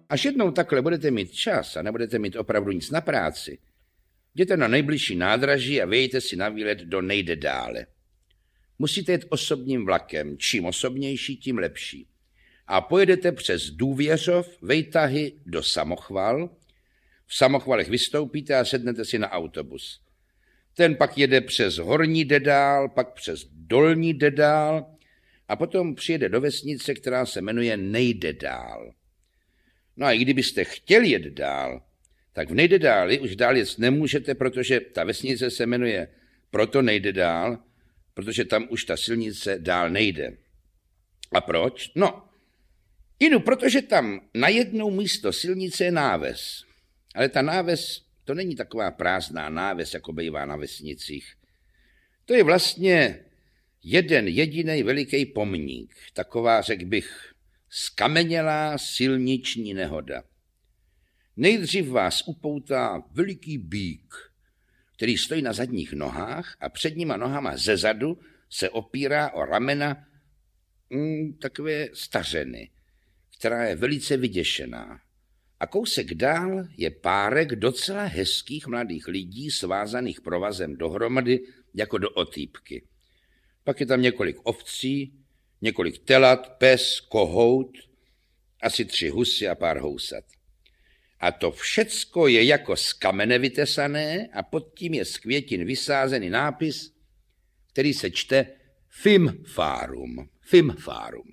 až jednou takhle budete mít čas a nebudete mít opravdu nic na práci, jděte na nejbližší nádraží a vyjďte si na výlet do Nejde dále. Musíte jet osobním vlakem, čím osobnější, tím lepší. A pojedete přes Důvěřov, Vejtahy do Samochval. V Samochvalech vystoupíte a sednete si na autobus. Ten pak jede přes Horní Dedál, pak přes Dolní Dedál a potom přijede do vesnice, která se jmenuje Nejde dál. No a i kdybyste chtěli jet dál, tak v Nejde dáli už dál jet nemůžete, protože ta vesnice se jmenuje Proto Nejde dál, protože tam už ta silnice dál nejde. A proč? No, protože tam na jednou místo silnice je náves. Ale ta náves, to není taková prázdná náves, jako bývá na vesnicích. To je vlastně jeden jediný veliký pomník. Taková, řekl bych, skamenělá silniční nehoda. Nejdřív vás upoutá veliký býk, který stojí na zadních nohách a předníma nohama zezadu se opírá o ramena takové stařeny, která je velice vyděšená. A kousek dál je párek docela hezkých mladých lidí svázaných provazem dohromady jako do otýpky. Pak je tam několik ovcí, několik telat, pes, kohout, asi 3 husy a pár housat. A to všecko je jako z kamene vytesané a pod tím je z květin vysázený nápis, který se čte Fimfarum. Fimfarum.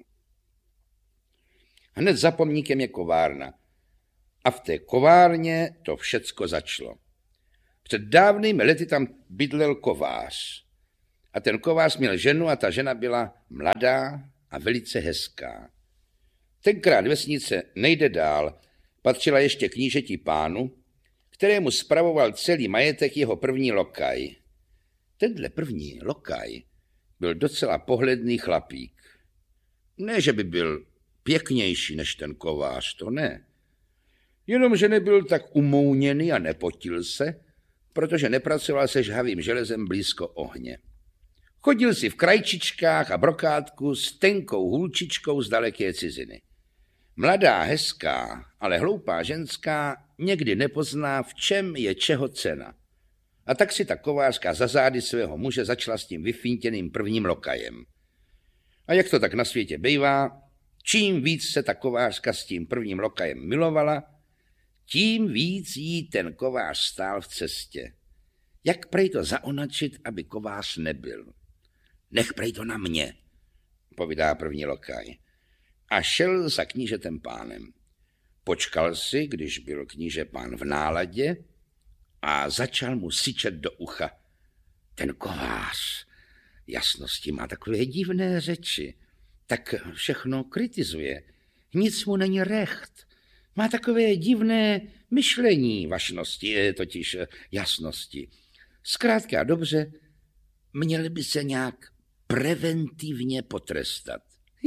Hned za pomníkem je kovárna. A v té kovárně to všecko začalo. Před dávnými lety tam bydlel kovář. A ten kovář měl ženu a ta žena byla mladá a velice hezká. Tenkrát vesnice Nejde dál patřila ještě knížeti pánu, kterému spravoval celý majetek jeho první lokaj. Tenhle první lokaj byl docela pohledný chlapík. Ne, že by byl pěknější než ten kovář, to ne. Jenomže nebyl tak umouněný a nepotil se, protože nepracoval se žhavým železem blízko ohně. Chodil si v krajčičkách a brokátku s tenkou hůlčičkou z daleké ciziny. Mladá, hezká, ale hloupá ženská někdy nepozná, v čem je čeho cena. A tak si ta kovářka za zády svého muže začala s tím vyfintěným prvním lokajem. A jak to tak na světě bývá, čím víc se ta kovářka s tím prvním lokajem milovala, tím víc jí ten kovář stál v cestě. Jak prej to zaonačit, aby kovář nebyl? Nech prej to na mě, povídá první lokaj. A šel za knížetem pánem. Počkal si, když byl kníže pán v náladě a začal mu syčet do ucha. Ten kovář jasnosti má takové divné řeči, tak všechno kritizuje. Nic mu není recht. Má takové divné myšlení vašnosti, totiž jasnosti. Zkrátka dobře, měli by se nějak preventivně potrestat.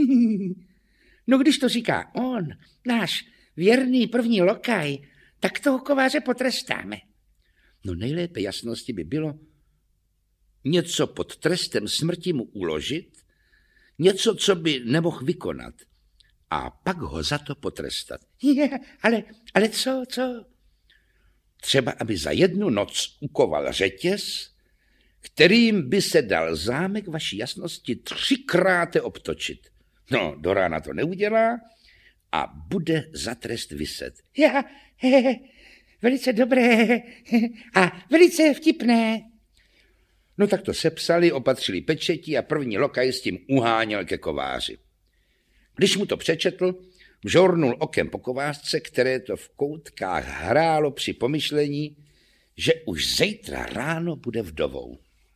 No když to říká on, náš věrný první lokaj, tak toho kováře potrestáme. No nejlépe jasnosti by bylo něco pod trestem smrti mu uložit, něco, co by nemohl vykonat, a pak ho za to potrestat. Ale co? Třeba, aby za jednu noc ukoval řetěz, kterým by se dal zámek vaší jasnosti 3krát obtočit. No, do rána to neudělá a bude za trest viset. Velice dobré a velice vtipné. No tak to sepsali, opatřili pečetí a první lokaj s tím uháněl ke kováři. Když mu to přečetl, vžornul okem po kovářce, které to v koutkách hrálo při pomyšlení, že už zítra ráno bude vdovou.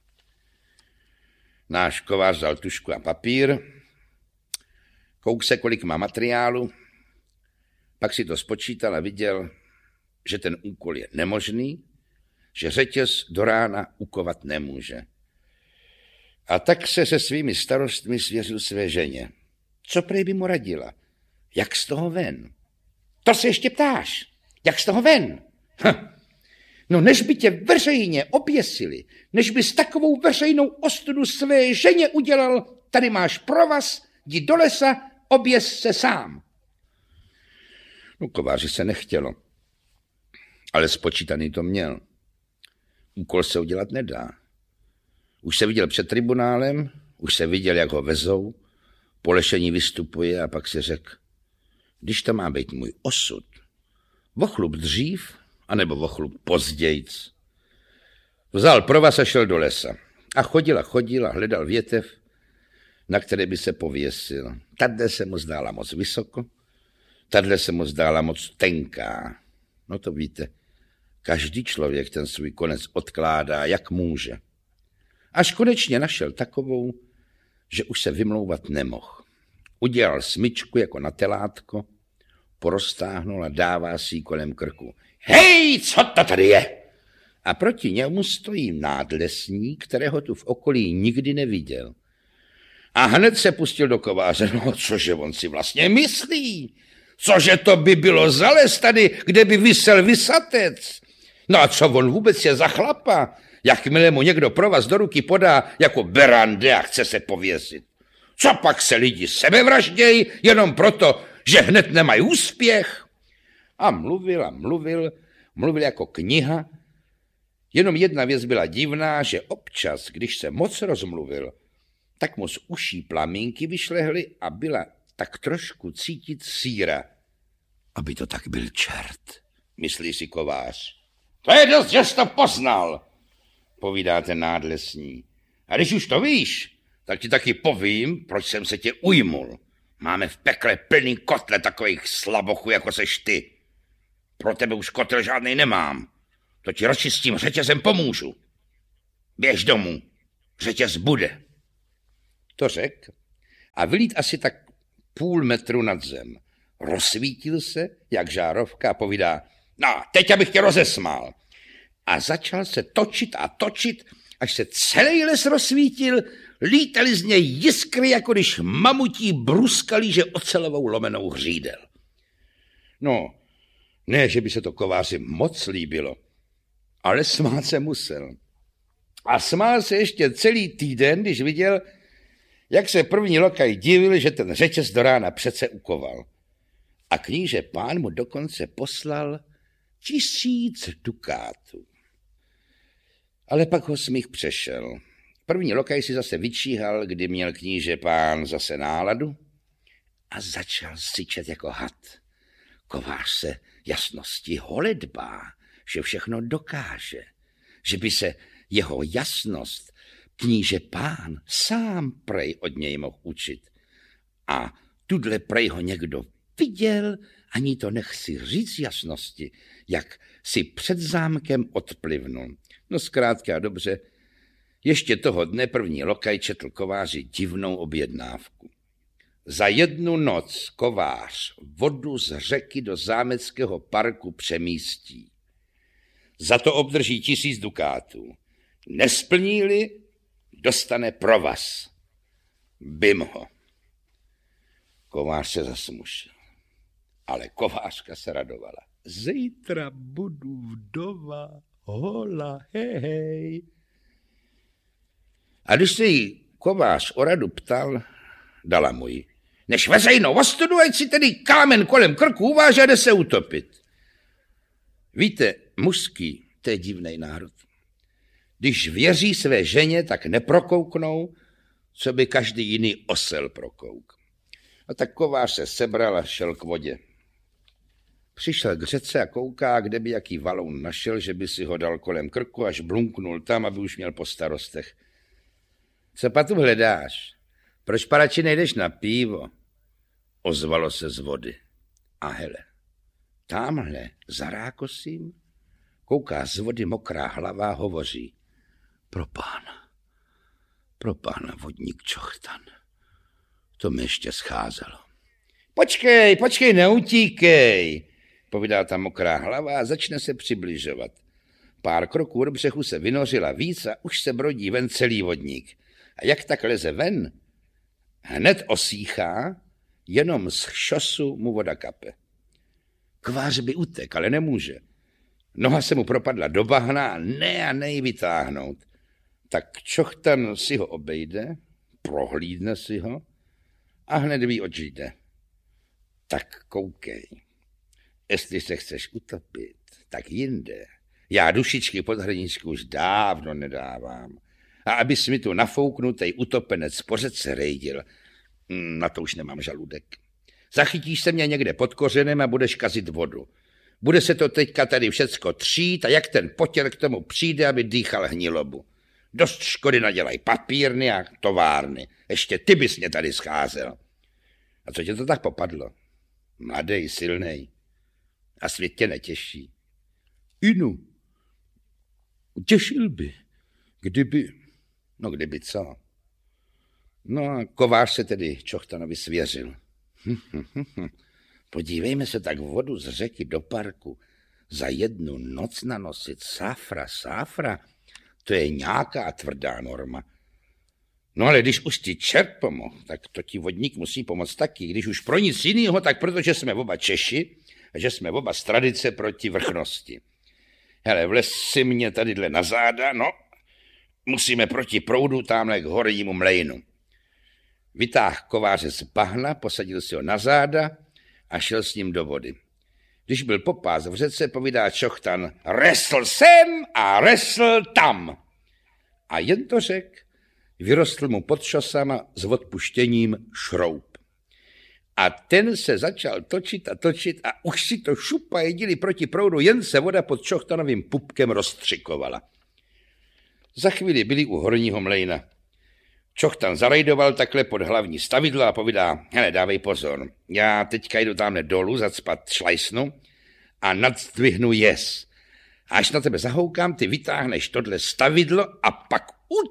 Náš kovář dal tužku a papír, kouk se, kolik má materiálu, pak si to spočítal a viděl, že ten úkol je nemožný, že řetěz do rána ukovat nemůže. A tak se svými starostmi svěřil své ženě. Co prej by mu radila? Jak z toho ven? To se ještě ptáš. Jak z toho ven? No než by tě veřejně oběsili, než bys takovou veřejnou ostudu své ženě udělal, tady máš provaz, jdi do lesa, oběs se sám. No, kováři se nechtělo, ale spočítaný to měl. Úkol se udělat nedá. Už se viděl před tribunálem, už se viděl, jak ho vezou, po lešení vystupuje a pak si řekl, když to má být můj osud, vochlup dřív, anebo vochlup pozdějc. Vzal provaz a šel do lesa. A chodil a hledal větev, na které by se pověsil. Tadle se mu zdála moc vysoko, tadle se mu zdála moc tenká. No to víte, každý člověk ten svůj konec odkládá, jak může. Až konečně našel takovou, že už se vymlouvat nemohl. Udělal smyčku jako na telátko, poroztáhnul a dává si ji kolem krku. Hej, co to tady je? A proti němu stojí nádlesník, kterého tu v okolí nikdy neviděl. A hned se pustil do kováře. No, cože on si vlastně myslí? Cože to by bylo za les tady, kde by visel visatec? No a co on vůbec je za chlapa? Jakmile mu někdo provaz do ruky podá jako berande a chce se pověsit. Co pak se lidi sebevraždějí jenom proto, že hned nemají úspěch? A mluvil jako kniha. Jenom jedna věc byla divná, že občas, když se moc rozmluvil, tak mu z uší plamínky vyšlehly a byla tak trošku cítit síra. Aby to tak byl čert, myslí si kovář. To je dost, že jsi to poznal, povídá ten nádlesní. A když už to víš, tak ti taky povím, proč jsem se tě ujmul. Máme v pekle plný kotle takových slabochů, jako seš ty. Pro tebe už kotel žádnej nemám. To ti rozčistím řetězem pomůžu. Běž domů, řetěz bude. To řekl a vylít asi tak 0,5 metru nad zem. Rozsvítil se, jak žárovka a povídá, no, teď abych tě rozesmál. A začal se točit a točit, až se celý les rozsvítil, lítaly z něj jiskry, jako když mamutí bruskali, že ocelovou lomenou hřídel. No, ne, že by se to kováři moc líbilo, ale smát se musel. A smál se ještě celý týden, když viděl, jak se první lokaj divil, že ten řetěz do rána přece ukoval. A kníže pán mu dokonce poslal 1000 dukátů. Ale pak ho smích přešel. První lokaj si zase vyčíhal, kdy měl kníže pán zase náladu a začal syčet jako had. Kovář se jasnosti holedbá, že všechno dokáže, že by se jeho jasnost kníže pán sám prej od něj mohl učit. A tudle prej ho někdo viděl, ani to nechci říct jasnosti, jak si před zámkem odplivnul. No zkrátka dobře, ještě toho dne první lokaj četl kováři divnou objednávku. Za 1 noc kovář vodu z řeky do zámeckého parku přemístí. Za to obdrží 1000 dukátů. Nesplní-li, dostane provaz. Bym ho. Kovář se zasmušil. Ale kovářka se radovala. Zítra budu vdova, hola, hej. A když se jí kovář o radu ptal, dala mu ji. Než veřejnou ostudu, ať si tedy kámen kolem krku uváže a jde se utopit. Víte, mužský, to je divnej národ. Když věří své ženě, tak neprokouknou, co by každý jiný osel prokouk. A tak kovář se sebral a šel k vodě. Přišel k řece a kouká, kde by jaký valoun našel, že by si ho dal kolem krku, až blunknul tam, aby už měl po starostech. Co pa tu hledáš? Proč pa radši nejdeš na pivo? Ozvalo se z vody. A hele, támhle za rákosím kouká z vody mokrá hlava a hovoří. Pro pána vodník Čochtan. To mi ještě scházelo. Počkej, neutíkej, povídá ta mokrá hlava a začne se přibližovat. Pár kroků od břehu se vynořila víc a už se brodí ven celý vodník. A jak tak leze ven, hned osíchá, jenom z chšosu mu voda kape. Kvář by utek, ale nemůže. Noha se mu propadla do bahna a ne ji vytáhnout. Tak Čochtan si ho obejde, prohlídne si ho a hned ví, oč jde. Tak koukej. Jestli se chceš utopit, tak jinde. Já dušičky pod hrníčku už dávno nedávám. A abys mi tu nafouknutej utopenec po řece rejdil, na to už nemám žaludek. Zachytíš se mě někde pod kořenem a budeš kazit vodu. Bude se to teďka tady všecko třít a jak ten potěr k tomu přijde, aby dýchal hnilobu. Dost škody nadělají papírny a továrny. Ještě ty bys mě tady scházel. A co tě to tak popadlo? Mladej, silnej. A svět tě netěší. Inu, těšil by, kdyby... No kdyby co? No a kovář se tedy Čochtanovi svěřil. Podívejme se tak vodu z řeky do parku. Za jednu noc nanosit sáfra, to je nějaká tvrdá norma. No ale když už ti čert pomohl, tak to ti vodník musí pomoct taky. Když už pro nic jiného, tak protože jsme oba Češi a že jsme oba z tradice proti vrchnosti. Hele, vlez si mě tadyhle na záda, no, musíme proti proudu tamhle k hornímu mlejnu. Vytáhl kováře z bahna, posadil si ho na záda a šel s ním do vody. Když byl popás v řece, povídá Čochtan, resl sem a resl tam. A jen to řek, vyrostl mu pod šosama s odpuštěním šroub. A ten se začal točit a už si to šupa jedili proti proudu, jen se voda pod Čochtanovým pupkem rozstřikovala. Za chvíli byli u horního mlejna. Čochtan zarejdoval takhle pod hlavní stavidlo a povídá, hele, dávej pozor, já teďka jdu tamhle dolů zacpat šlajsnu a nadzdvihnu jez. A až na tebe zahoukám, ty vytáhneš tohle stavidlo a pak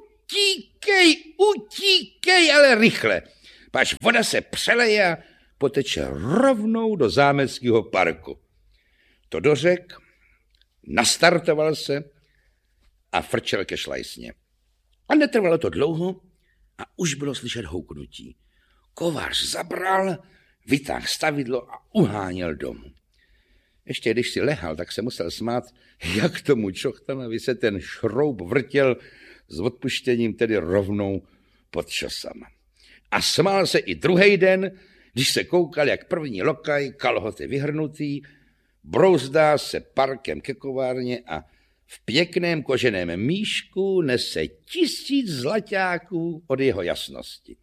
utíkej, ale rychle. Páč voda se přeleje a poteče rovnou do zámeckého parku. To dořek, nastartoval se a frčel ke šlajsně. A netrvalo to dlouho a už bylo slyšet houknutí. Kovář zabral, vytáhl stavidlo a uháněl domů. Ještě když si lehal, tak se musel smát, jak tomu Čochtanovi se ten šroub vrtěl s odpuštěním tedy rovnou pod šosama. A smál se i druhý den, když se koukal, jak první lokaj, kalhoty vyhrnutý, brouzdá se parkem ke kovárně a v pěkném koženém míšku nese 1000 zlaťáků od jeho jasnosti.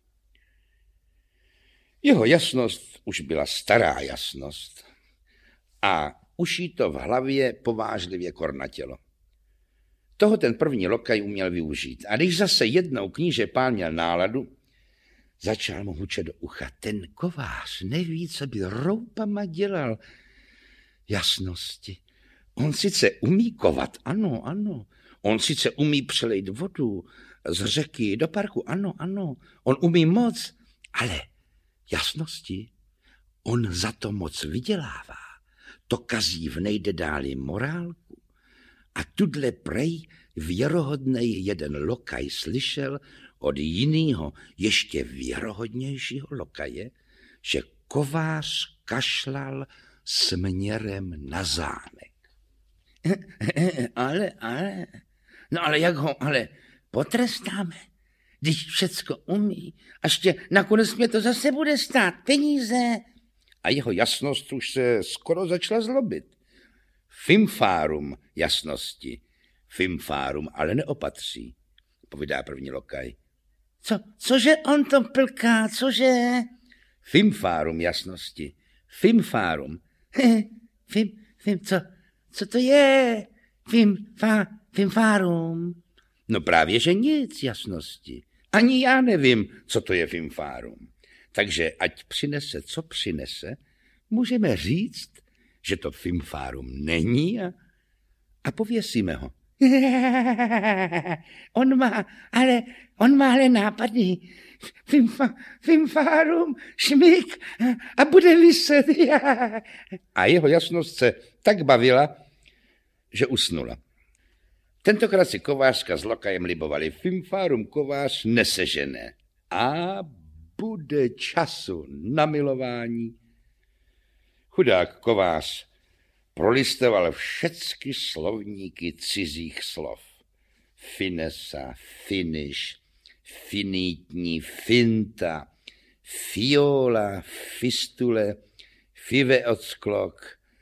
Jeho jasnost už byla stará jasnost a už jí to v hlavě povážlivě kornatělo. Toho ten první lokaj uměl využít. A když zase jednou kníže pán měl náladu, začal mu hučet do ucha. Ten kovář neví, co by roupama dělal. Jasnosti. On sice umí kovat, ano. On sice umí přelejt vodu z řeky do parku, ano. On umí moc, ale jasnosti, on za to moc vydělává. To kazí v nejde dáli morálku. A tudle prej věrohodnej jeden lokaj slyšel od jinýho ještě věrohodnějšího lokaje, že kovář kašlal směrem na zámek. Ale jak ho potrestáme, když všecko umí, a ještě nakonec mě to zase bude stát peníze. A jeho jasnost už se skoro začala zlobit. Fimfárum jasnosti. Fimfárum ale neopatří, povídá první lokaj. Cože on to plká, cože? Fimfárum jasnosti. Fimfárum. Co to je? Fimfárum. No právě, že nic jasnosti. Ani já nevím, co to je fimfárum. Takže ať přinese, co přinese, můžeme říct, že to fimfárum není a pověsíme ho. On má ale nápady. Fimfárum, šmik a bude vyset. A jeho jasnost se tak bavila, že usnula. Tentokrát si kovářka s lokajem libovali. Fimfárum kovář nesežené. A bude času na milování. Chudák kovář prolistoval všecky slovníky cizích slov. Finesa, finiš, finitní, finta, fiola, fistule, fiveocklok,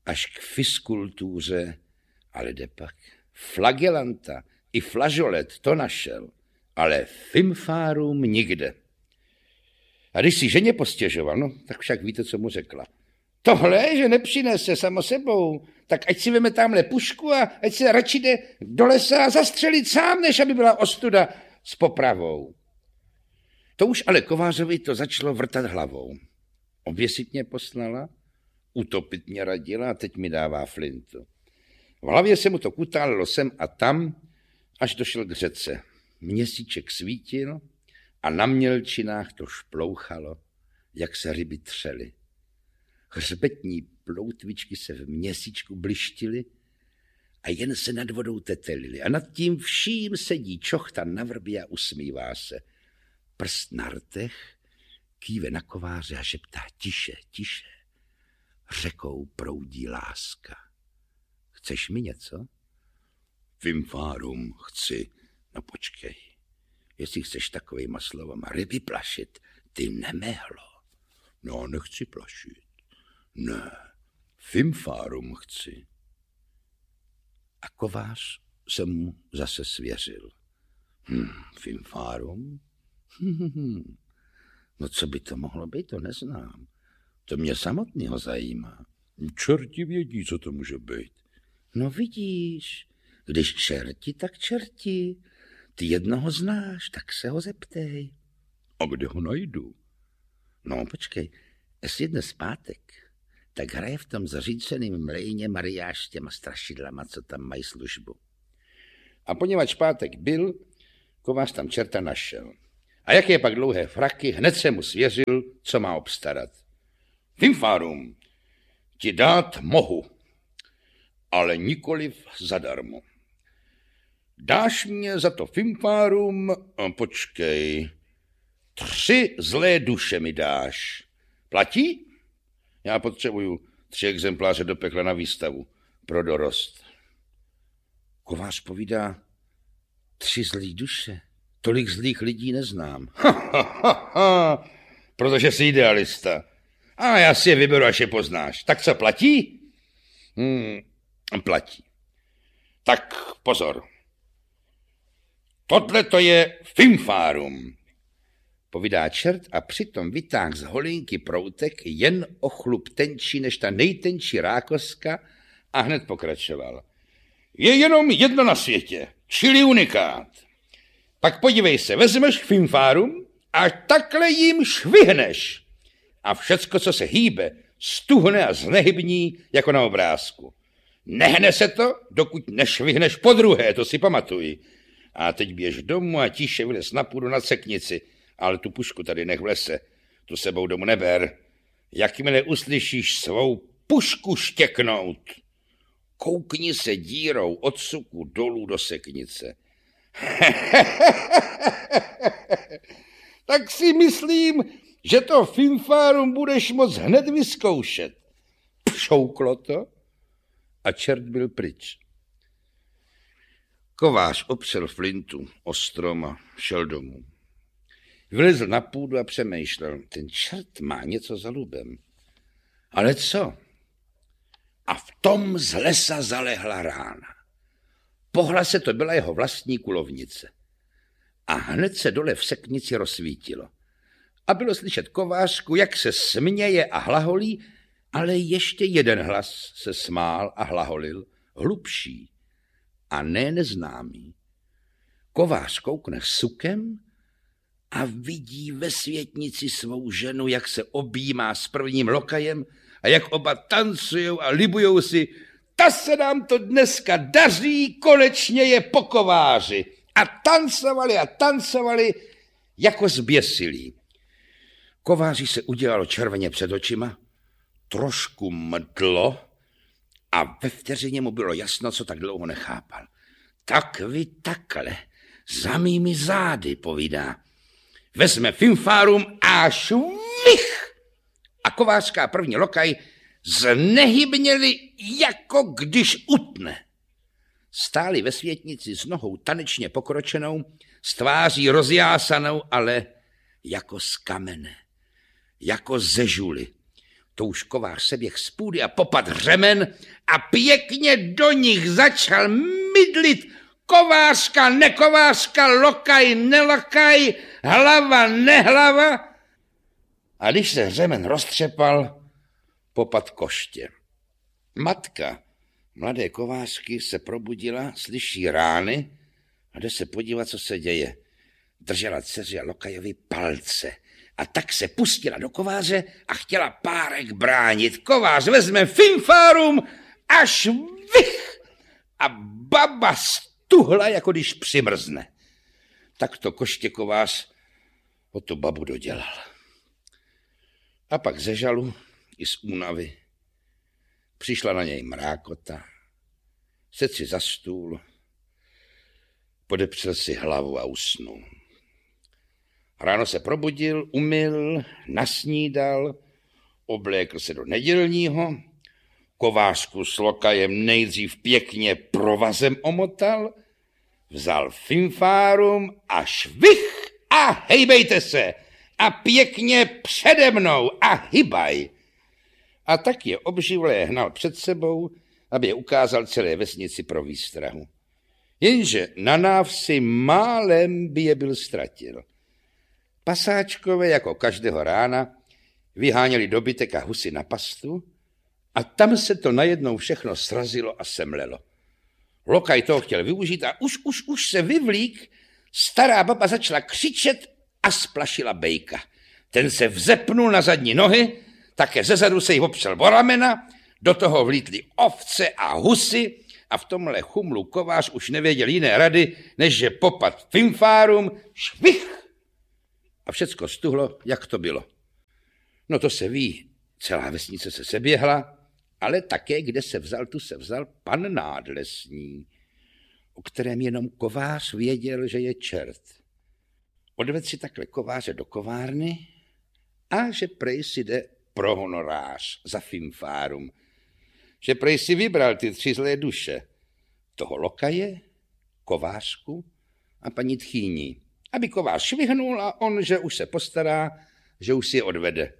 až k fiskultuře, ale jdepak flagelanta i flažolet to našel, ale fimfárum nikde. A když si ženě postěžoval, no, tak však víte, co mu řekla. Tohle, že nepřinese samo sebou, tak ať si veme tamhle pušku a ať se radši jde do lesa a zastřelit sám, než aby byla ostuda s popravou. To už ale Kovářovi to začalo vrtat hlavou. Oběsit mě poslala, utopit mě radila a teď mi dává flintu. V hlavě se mu to kutálilo sem a tam, až došel k řece. Měsíček svítil a na mělčinách to šplouchalo, jak se ryby třely. Hřbetní ploutvičky se v měsíčku blištily a jen se nad vodou tetelily. A nad tím vším sedí čochta na vrbě a usmívá se. Prst na rtech, kýve na Kováře a šeptá tiše, tiše. Řekou proudí láska. Chceš mi něco? Fimfárum chci. No počkej, jestli chceš takovejma slovama ryby plašit, ty nemehlo. No, nechci plašit. Ne, fimfárum chci. A Kovář se mu zase svěřil. Fimfárum? No co by to mohlo být, to neznám. To mě samotného zajímá. Čerti vědí, co to může být. No vidíš, když čerti, tak čerti. Ty jednoho znáš, tak se ho zeptej. A kde ho najdu? No počkej, jestli dnes pátek, tak hraje v tom zaříceným mlejně Mariáš s těma strašidlama, co tam mají službu. A poněvadž pátek byl, Kovář tam čerta našel. A jaké pak dlouhé fraky, hned se mu svěřil, co má obstarat. Fimfárum ti dát mohu, ale nikoliv zadarmo. Dáš mě za to fimfárum, počkej, 3 zlé duše mi dáš. Platí? Já potřebuju 3 exempláře do pekla na výstavu pro dorost. Kovář povídá, 3 zlý duše. Tolik zlých lidí neznám. Protože jsi idealista. A já si je vyberu, až je poznáš. Tak co, platí? Platí. Tak pozor. Tohle to je fimfárum, povídá čert a přitom vytáhl z holinky proutek jen o chlup tenčí než ta nejtenčí rákoska a hned pokračoval. Je jenom jedno na světě, čili unikát. Pak podívej se, vezmeš fimfárum a takhle jim švihneš. A všecko, co se hýbe, stuhne a znehybní jako na obrázku. Nehne se to, dokud nešvihneš podruhé, to si pamatuj. A teď běž domů a tiše vylez na půdu na ceknici, ale tu pušku tady nech v lese, tu sebou domů neber. Jakmile uslyšíš svou pušku štěknout, koukni se dírou od suku dolů do seknice. Tak si myslím, že to fimfárum budeš moc hned vyzkoušet. Pšouklo to a čert byl pryč. Kovář opřel flintu o strom a šel domů. Vylezl na půdu a přemýšlel, ten čert má něco za lubem. Ale co? A v tom z lesa zalehla rána. Po hlase to byla jeho vlastní kulovnice. A hned se dole v seknici rozsvítilo. A bylo slyšet Kovářku, jak se směje a hlaholí, ale ještě jeden hlas se smál a hlaholil, hlubší a ne neznámý. Kovář koukne sukem a vidí ve světnici svou ženu, jak se objímá s prvním lokajem a jak oba tancujou a libujou si, ta se nám to dneska daří, konečně je po Kováři. A tancovali jako zběsilí. Kováři se udělalo červeně před očima, trošku mdlo a ve vteřině mu bylo jasno, co tak dlouho nechápal. Tak vy takhle, za mými zády, povídá. Vezme fimfárum a švih! A kovářská první lokaj znehybněli, jako když utne. Stáli ve světnici s nohou tanečně pokročenou, s tváří rozjásanou, ale jako z kamene, jako ze žuly. To už kovář se běh z půdy a popad řemen a pěkně do nich začal mydlit. Kovářka, nekovářka, lokaj, nelokaj, hlava, nehlava. A když se řemen roztřepal, popad koště. Matka mladé kovářky se probudila, slyší rány a jde se podívat, co se děje. Držela dceři a lokajovi palce a tak se pustila do kováře a chtěla párek bránit. Kovář vezme finfárum až vych a baba stuhla, jako když přimrzne. Tak to koště kovář o tu babu dodělal. A pak ze žalu i z únavy přišla na něj mrákota, sedl si za stůl, podepřel si hlavu a usnul. Ráno se probudil, umyl, nasnídal, oblékl se do nedělního, kovářku s lokajem nejdřív pěkně provazem omotal, vzal finfárum a švih a hejbejte se a pěkně přede mnou a hybaj. A tak je obživlé hnal před sebou, aby je ukázal celé vesnici pro výstrahu. Jenže na návsi málem by je byl ztratil. Pasáčkové jako každého rána vyháněli dobytek a husy na pastu a tam se to najednou všechno srazilo a semlelo. Lokaj toho chtěl využít a už se vyvlík, stará baba začala křičet a splašila bejka. Ten se vzepnul na zadní nohy, také zezadu se jí opřel o ramena, do toho vlítly ovce a husy a v tomhle chumlu kovář už nevěděl jiné rady, než že popad finfárum, švih a všecko stuhlo, jak to bylo. No to se ví, celá vesnice se seběhla, ale také, kde se vzal, tu se vzal pan Nádlesní, o kterém jenom kovář věděl, že je čert. Odvedl si takhle kováře do kovárny a že prej si jde pro honorář za finfárum. Že prej si vybral ty 3 zlé duše. Toho lokaje, kovářku a paní tchýni. Aby kovář švihnul a on, že už se postará, že už si je odvede.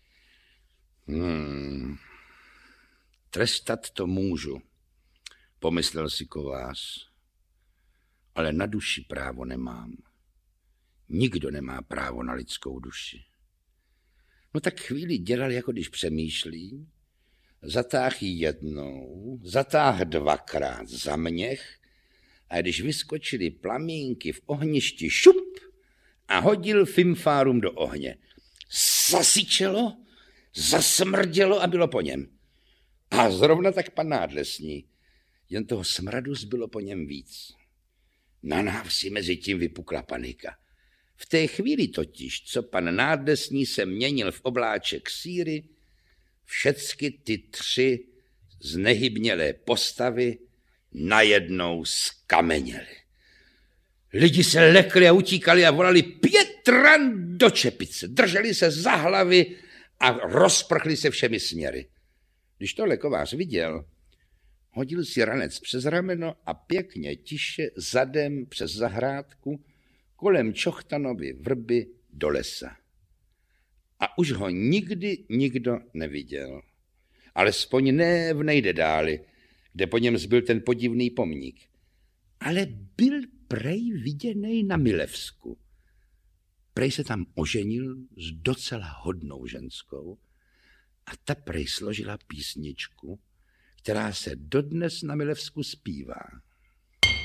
Trestat to můžu, pomyslel si kovář, ale na duši právo nemám. Nikdo nemá právo na lidskou duši. No tak chvíli dělal, jako když přemýšlí, zatáh ji jednou, zatáh 2krát za měch a když vyskočily plamínky v ohništi, šup a hodil finfárum do ohně. Zasyčelo, zasmrdělo a bylo po něm. A zrovna tak pan Nádlesní, jen toho smradu zbylo po něm víc. Na návsi mezi tím vypukla panika. V té chvíli totiž, co pan Nádlesní se měnil v obláček síry, všecky ty 3 znehybnělé postavy najednou skameněly. Lidi se lekli a utíkali a volali Pětran do čepice, drželi se za hlavy a rozprchli se všemi směry. Když tohle kovář viděl, hodil si ranec přes rameno a pěkně tiše zadem přes zahrádku kolem Čochtanovy vrby do lesa. A už ho nikdy nikdo neviděl. Alespoň ne v Nejdedáli, kde po něm zbyl ten podivný pomník. Ale byl prej viděnej na Milevsku. Prej se tam oženil s docela hodnou ženskou a ta prej složila písničku, která se dodnes na Milevsku zpívá.